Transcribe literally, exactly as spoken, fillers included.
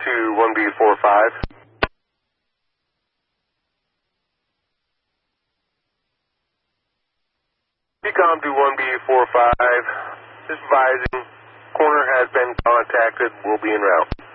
to one B four five. Decom to one B four five. Just advising, corner has been contacted. We'll be en route.